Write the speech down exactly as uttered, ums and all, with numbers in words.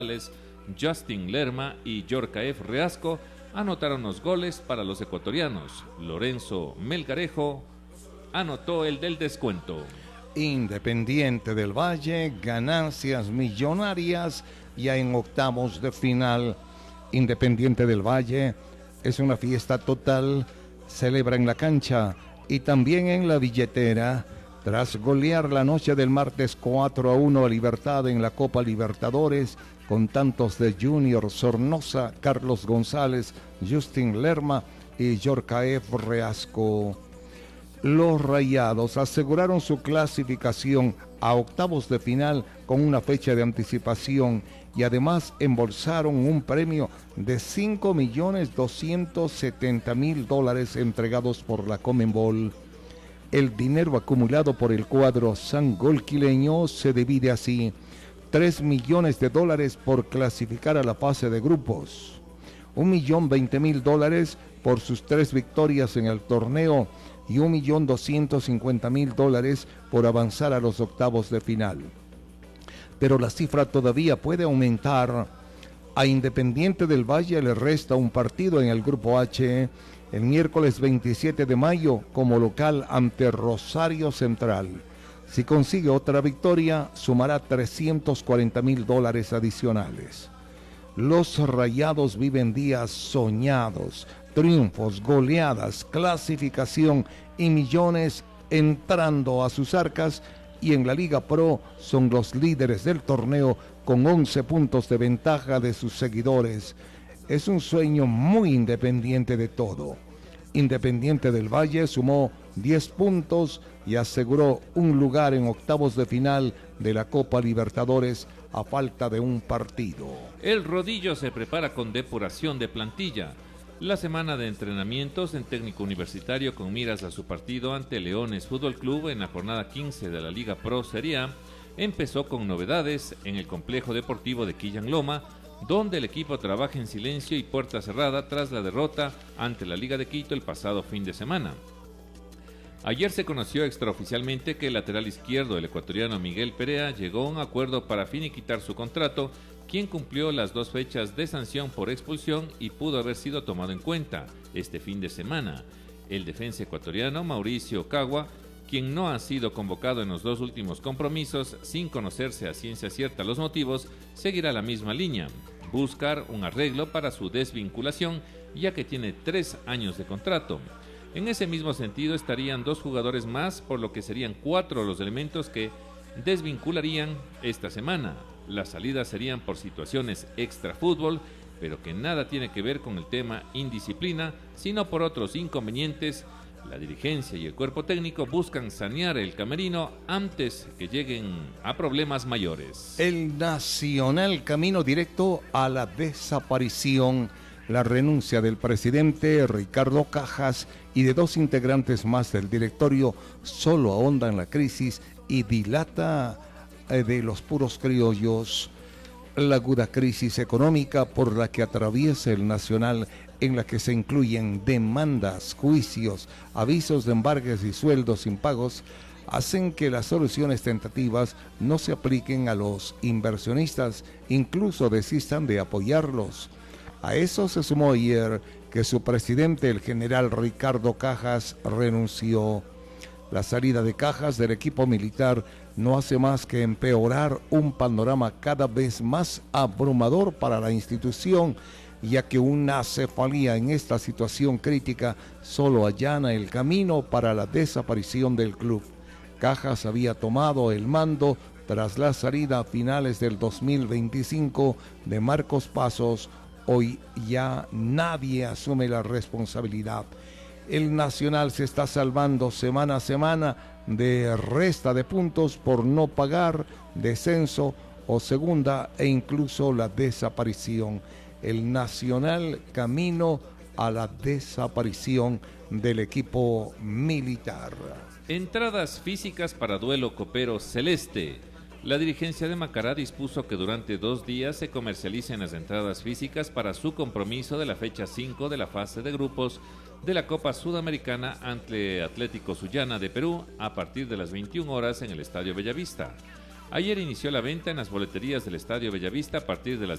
Justin Lerma y Yorkaev Reasco anotaron los goles para los ecuatorianos. Lorenzo Melgarejo anotó el del descuento. Independiente del Valle, ganancias millonarias ya en octavos de final. Independiente del Valle es una fiesta total, celebra en la cancha y también en la billetera. Tras golear la noche del martes cuatro a uno a Libertad en la Copa Libertadores, con tantos de Junior Sornosa, Carlos González, Justin Lerma y Yorkaev Reasco. Los Rayados aseguraron su clasificación a octavos de final con una fecha de anticipación y además embolsaron un premio de cinco millones doscientos setenta mil dólares entregados por la Conmebol. El dinero acumulado por el cuadro sangolquileño se divide así: tres millones de dólares por clasificar a la fase de grupos, un millón veinte mil dólares por sus tres victorias en el torneo y un millón doscientos cincuenta mil dólares por avanzar a los octavos de final. Pero la cifra todavía puede aumentar. A Independiente del Valle le resta un partido en el Grupo H el miércoles veintisiete de mayo como local ante Rosario Central. Si consigue otra victoria, sumará trescientos cuarenta mil dólares adicionales. Los Rayados viven días soñados, triunfos, goleadas, clasificación y millones entrando a sus arcas, y en la Liga Pro son los líderes del torneo con once puntos de ventaja de sus seguidores. Es un sueño muy independiente de todo. Independiente del Valle sumó diez puntos y aseguró un lugar en octavos de final de la Copa Libertadores a falta de un partido. El Rodillo se prepara con depuración de plantilla. La semana de entrenamientos en técnico universitario con miras a su partido ante Leones Fútbol Club en la jornada quince de la Liga Pro Serie A empezó con novedades en el complejo deportivo de Quillan Loma, donde el equipo trabaja en silencio y puerta cerrada tras la derrota ante la Liga de Quito el pasado fin de semana. Ayer se conoció extraoficialmente que el lateral izquierdo, el ecuatoriano Miguel Perea, llegó a un acuerdo para finiquitar su contrato, quien cumplió las dos fechas de sanción por expulsión y pudo haber sido tomado en cuenta este fin de semana. El defensa ecuatoriano Mauricio Cagua, quien no ha sido convocado en los dos últimos compromisos sin conocerse a ciencia cierta los motivos, seguirá la misma línea: buscar un arreglo para su desvinculación, ya que tiene tres años de contrato. En ese mismo sentido estarían dos jugadores más, por lo que serían cuatro los elementos que desvincularían esta semana. Las salidas serían por situaciones extrafútbol, pero que nada tiene que ver con el tema indisciplina, sino por otros inconvenientes. La dirigencia y el cuerpo técnico buscan sanear el camerino antes que lleguen a problemas mayores. El Nacional camino directo a la desaparición. La renuncia del presidente Ricardo Cajas y de dos integrantes más del directorio solo ahonda en la crisis y dilata eh, de los puros criollos. La aguda crisis económica por la que atraviesa el Nacional, en la que se incluyen demandas, juicios, avisos de embargues y sueldos impagos, hacen que las soluciones tentativas no se apliquen a los inversionistas, incluso desistan de apoyarlos. A eso se sumó ayer que su presidente, el general Ricardo Cajas, renunció. La salida de Cajas del equipo militar no hace más que empeorar un panorama cada vez más abrumador para la institución, ya que una cefalía en esta situación crítica solo allana el camino para la desaparición del club. Cajas había tomado el mando tras la salida a finales del dos mil veinticinco de Marcos Pasos. Hoy ya nadie asume la responsabilidad. El Nacional se está salvando semana a semana de resta de puntos por no pagar, descenso o segunda e incluso la desaparición. El Nacional camino a la desaparición del equipo militar. Entradas físicas para duelo copero celeste. La dirigencia de Macará dispuso que durante dos días se comercialicen las entradas físicas para su compromiso de la fecha cinco de la fase de grupos de la Copa Sudamericana ante Atlético Sullana de Perú a partir de las veintiuna horas en el Estadio Bellavista. Ayer inició la venta en las boleterías del Estadio Bellavista a partir de las